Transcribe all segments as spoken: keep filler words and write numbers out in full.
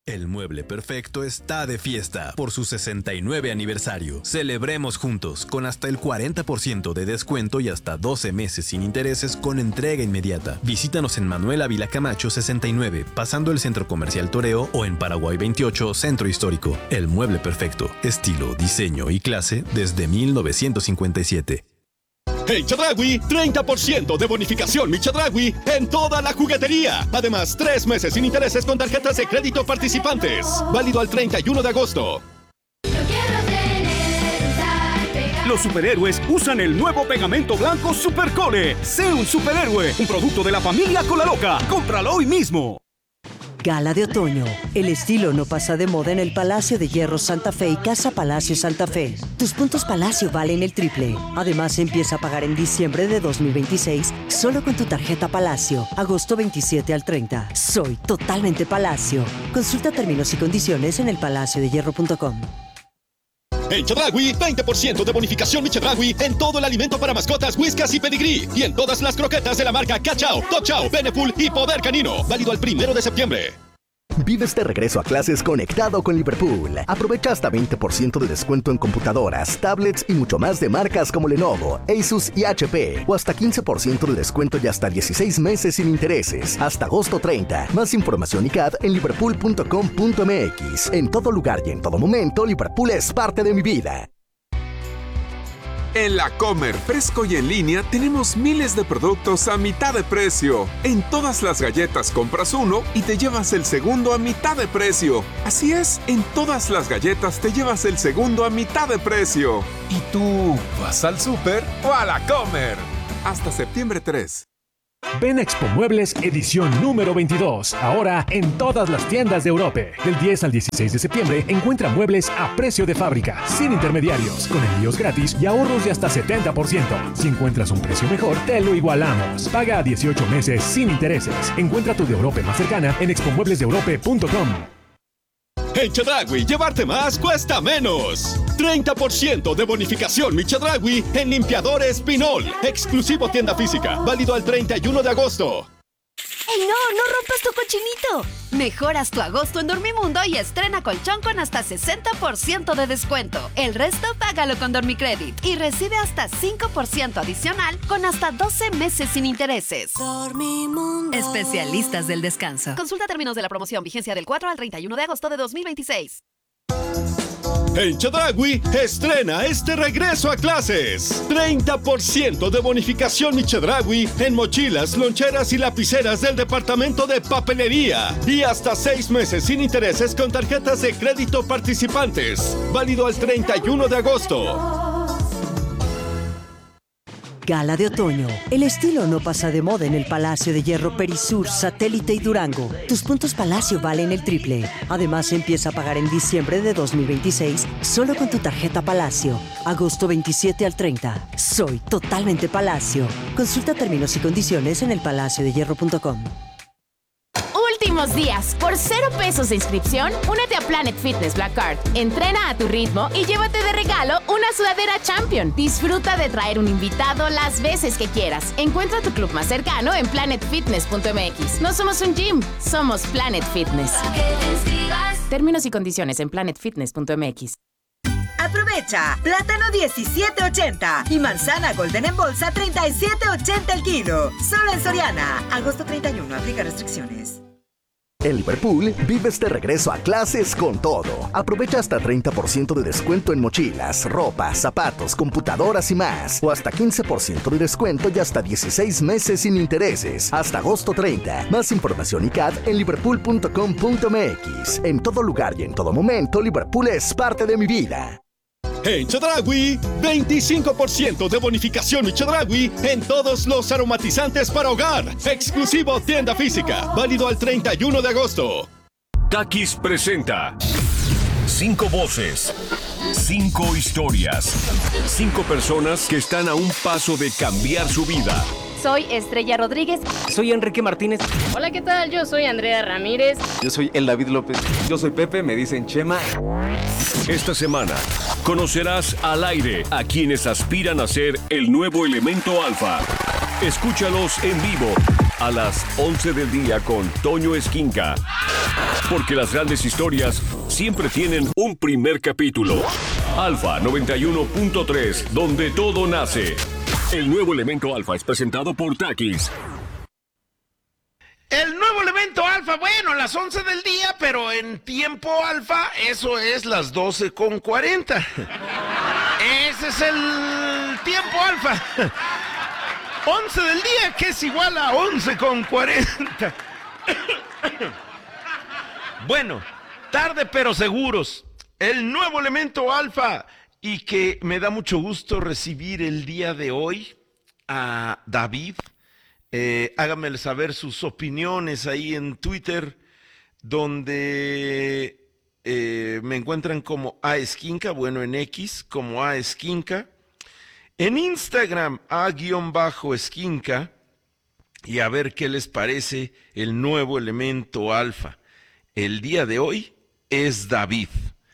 El Mueble Perfecto está de fiesta por su sesenta y nueve aniversario. Celebremos juntos con hasta el cuarenta por ciento de descuento y hasta doce meses sin intereses con entrega inmediata. Visítanos en Manuel Ávila Camacho sesenta y nueve, pasando el Centro Comercial Toreo, o en Paraguay veintiocho, Centro Histórico. El Mueble Perfecto, estilo, diseño y clase desde mil novecientos cincuenta y siete. En Chedraui, treinta por ciento de bonificación Mi Chedraui en toda la juguetería. Además, tres meses sin intereses con tarjetas de crédito participantes. Válido al treinta y uno de agosto. Los superhéroes usan el nuevo pegamento blanco Supercole. Sé un superhéroe, un producto de la familia Cola Loca. ¡Cómpralo hoy mismo! Gala de otoño. El estilo no pasa de moda en el Palacio de Hierro Santa Fe y Casa Palacio Santa Fe. Tus puntos Palacio valen el triple. Además, empieza a pagar en diciembre de dos mil veintiséis solo con tu tarjeta Palacio. Agosto veintisiete al treinta. Soy totalmente Palacio. Consulta términos y condiciones en el palacio de hierro punto com. En Chedraui, veinte por ciento de bonificación Mi Chedraui en todo el alimento para mascotas, Whiskas y Pedigree. Y en todas las croquetas de la marca Cachao, Top Chow, Beneful y Poder Canino. Válido al primero de septiembre. Vives de regreso a clases conectado con Liverpool. Aprovecha hasta veinte por ciento de descuento en computadoras, tablets y mucho más de marcas como Lenovo, Asus y H P. O hasta quince por ciento de descuento y hasta dieciséis meses sin intereses. Hasta agosto treinta. Más información y C A D en liverpool punto com punto m x. En todo lugar y en todo momento, Liverpool es parte de mi vida. En La Comer, fresco y en línea, tenemos miles de productos a mitad de precio. En todas las galletas compras uno y te llevas el segundo a mitad de precio. Así es, en todas las galletas te llevas el segundo a mitad de precio. ¿Y tú vas al súper o a La Comer? Hasta septiembre tres. Ven a Expo Muebles edición número veintidós, ahora en todas las tiendas de Europe. Del diez al dieciséis de septiembre encuentra muebles a precio de fábrica, sin intermediarios, con envíos gratis y ahorros de hasta setenta por ciento. Si encuentras un precio mejor, te lo igualamos. Paga a dieciocho meses sin intereses. Encuentra tu de Europe más cercana en expo muebles de europe punto com. En Chedraui, llevarte más cuesta menos. treinta por ciento de bonificación Mi Chedraui en limpiadores Pinol. Exclusivo tienda física. Válido al treinta y uno de agosto. ¡Ey, no! ¡No rompas tu cochinito! Mejoras tu agosto en Dormimundo y estrena colchón con hasta sesenta por ciento de descuento. El resto págalo con Dormicredit y recibe hasta cinco por ciento adicional con hasta doce meses sin intereses. Dormimundo. Especialistas del descanso. Consulta términos de la promoción. Vigencia del cuatro al treinta y uno de agosto de dos mil veintiséis. En Chedraui, estrena este regreso a clases. treinta por ciento de bonificación Mi Chedraui en mochilas, loncheras y lapiceras del departamento de papelería. Y hasta seis meses sin intereses con tarjetas de crédito participantes. Válido al treinta y uno de agosto. Gala de otoño. El estilo no pasa de moda en el Palacio de Hierro Perisur, Satélite y Durango. Tus puntos Palacio valen el triple. Además, empieza a pagar en diciembre de dos mil veintiséis solo con tu tarjeta Palacio. Agosto veintisiete al treinta. Soy totalmente Palacio. Consulta términos y condiciones en el palacio de hierro punto com. Últimos días. Por cero pesos de inscripción, únete a Planet Fitness Black Card. Entrena a tu ritmo y llévate de regalo una sudadera Champion. Disfruta de traer un invitado las veces que quieras. Encuentra tu club más cercano en planet fitness punto m x. No somos un gym, somos Planet Fitness. Términos y condiciones en planet fitness punto m x. Aprovecha, plátano diecisiete ochenta y manzana golden en bolsa treinta y siete ochenta el kilo. Solo en Soriana. Agosto treinta y uno, aplica restricciones. En Liverpool, vives de regreso a clases con todo. Aprovecha hasta treinta por ciento de descuento en mochilas, ropa, zapatos, computadoras y más. O hasta quince por ciento de descuento y hasta dieciséis meses sin intereses. Hasta agosto treinta. Más información y C A D en liverpool punto com punto m x. En todo lugar y en todo momento, Liverpool es parte de mi vida. En Chedraui, veinticinco por ciento de bonificación Mi Chedraui en todos los aromatizantes para hogar. Exclusivo tienda física. Válido al treinta y uno de agosto. Takis presenta cinco voces, cinco historias, cinco personas que están a un paso de cambiar su vida. Soy Estrella Rodríguez. Soy Enrique Martínez. Hola, ¿qué tal? Yo soy Andrea Ramírez. Yo soy El David López. Yo soy Pepe, me dicen Chema. Esta semana conocerás al aire a quienes aspiran a ser el nuevo elemento alfa. Escúchalos en vivo a las once del día con Toño Esquinca. Porque las grandes historias siempre tienen un primer capítulo. Alfa noventa y uno punto tres, donde todo nace. El nuevo elemento Alfa es presentado por Takis. El nuevo elemento Alfa, bueno, a las once del día, pero en tiempo Alfa, eso es las doce con cuarenta. Ese es el tiempo Alfa. once del día, que es igual a once con cuarenta. Bueno, tarde pero seguros. El nuevo elemento Alfa, y que me da mucho gusto recibir el día de hoy a David. Eh, háganme saber sus opiniones ahí en Twitter, donde eh, me encuentran como A Esquinca, bueno, en X como A Esquinca, en Instagram A-Esquinca, y a ver qué les parece el nuevo elemento Alfa. El día de hoy es David,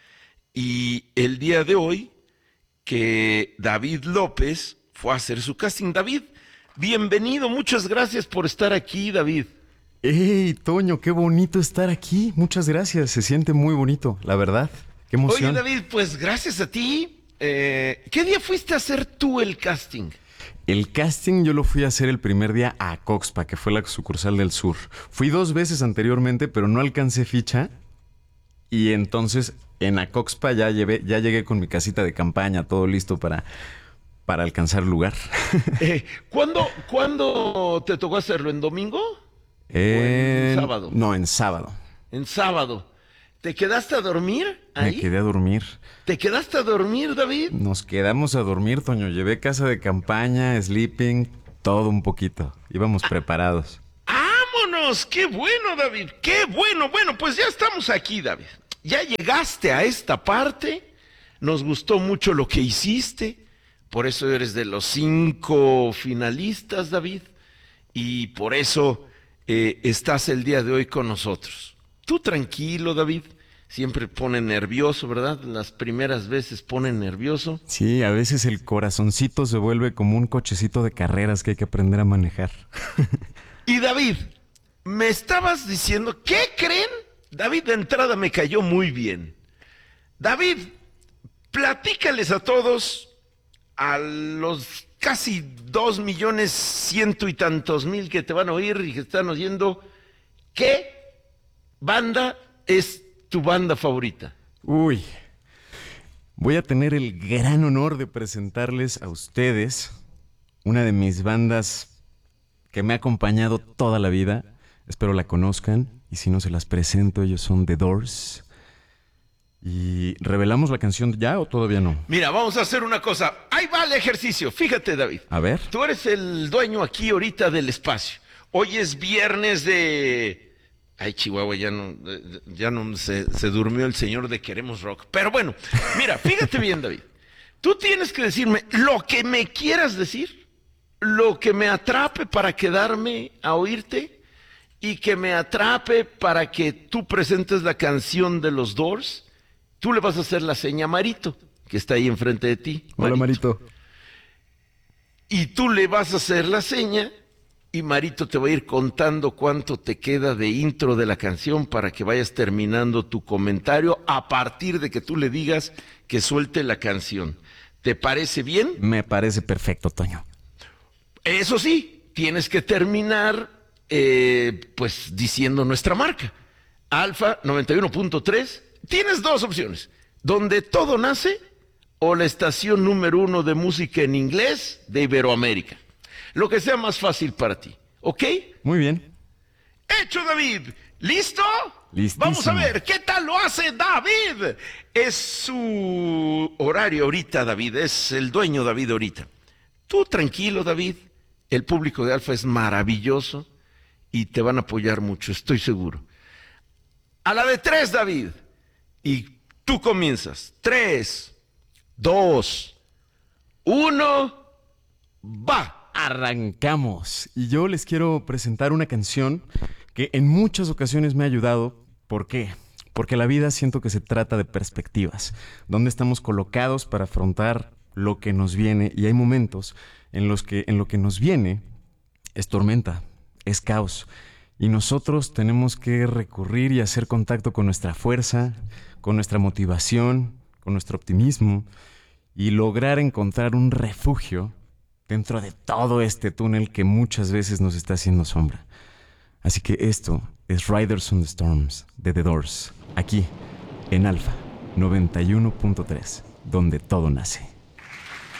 y el día de hoy que David López fue a hacer su casting. David, bienvenido, muchas gracias por estar aquí, David. ¡Ey, Toño, qué bonito estar aquí! Muchas gracias, se siente muy bonito, la verdad. ¡Qué emoción! Oye, David, pues gracias a ti. Eh, ¿Qué día fuiste a hacer tú el casting? El casting yo lo fui a hacer el primer día a Acoxpa, que fue la sucursal del sur. Fui dos veces anteriormente, pero no alcancé ficha. Y entonces en Acoxpa ya, llevé, ya llegué con mi casita de campaña, todo listo para... para alcanzar lugar. eh, ¿cuándo, ¿Cuándo te tocó hacerlo? ¿En domingo? Eh, ¿O en sábado? No, en sábado. En sábado. ¿Te quedaste a dormir ahí? Me quedé a dormir. ¿Te quedaste a dormir, David? Nos quedamos a dormir, Toño. Llevé casa de campaña, sleeping, todo un poquito. Íbamos ah, preparados. ¡Vámonos! ¡Qué bueno, David! ¡Qué bueno! Bueno, pues ya estamos aquí, David. Ya llegaste a esta parte. Nos gustó mucho lo que hiciste. Por eso eres de los cinco finalistas, David, y por eso eh, estás el día de hoy con nosotros. Tú tranquilo, David, siempre pone nervioso, ¿verdad? Las primeras veces pone nervioso. Sí, a veces el corazoncito se vuelve como un cochecito de carreras que hay que aprender a manejar. Y David, me estabas diciendo, ¿qué creen? David, de entrada me cayó muy bien. David, platícales a todos... a los casi dos millones ciento y tantos mil que te van a oír y que están oyendo, ¿qué banda es tu banda favorita? Uy, voy a tener el gran honor de presentarles a ustedes una de mis bandas que me ha acompañado toda la vida. Espero la conozcan, y si no se las presento, ellos son The Doors. ¿Y revelamos la canción ya o todavía no? Mira, vamos a hacer una cosa. Ahí va el ejercicio. Fíjate, David. A ver. Tú eres el dueño aquí ahorita del espacio. Hoy es viernes de... Ay, Chihuahua, ya no, ya no se, se durmió el señor de Queremos Rock. Pero bueno, mira, fíjate bien, David. Tú tienes que decirme lo que me quieras decir, lo que me atrape para quedarme a oírte y que me atrape para que tú presentes la canción de los Doors. Tú le vas a hacer la seña a Marito, que está ahí enfrente de ti. Marito. Hola, Marito. Y tú le vas a hacer la seña y Marito te va a ir contando cuánto te queda de intro de la canción para que vayas terminando tu comentario a partir de que tú le digas que suelte la canción. ¿Te parece bien? Me parece perfecto, Toño. Eso sí, tienes que terminar eh, pues diciendo nuestra marca. Alfa noventa y uno punto tres. Tienes dos opciones, donde todo nace o la estación número uno de música en inglés de Iberoamérica. Lo que sea más fácil para ti, ¿ok? Muy bien. ¡Hecho, David! ¿Listo? Listísimo. Vamos a ver, ¿qué tal lo hace David? Es su horario ahorita, David, es el dueño David ahorita. Tú tranquilo, David, el público de Alfa es maravilloso y te van a apoyar mucho, estoy seguro. A la de tres, David. Y tú comienzas. Tres, dos, uno, va. Arrancamos. Y yo les quiero presentar una canción que en muchas ocasiones me ha ayudado. ¿Por qué? Porque la vida siento que se trata de perspectivas. ¿Dónde estamos colocados para afrontar lo que nos viene? Y hay momentos en los que en lo que nos viene es tormenta. es caos. Y nosotros tenemos que recurrir y hacer contacto con nuestra fuerza, con nuestra motivación, con nuestro optimismo y lograr encontrar un refugio dentro de todo este túnel que muchas veces nos está haciendo sombra. Así que esto es Riders on the Storms de The Doors, aquí en Alfa noventa y uno punto tres, donde todo nace.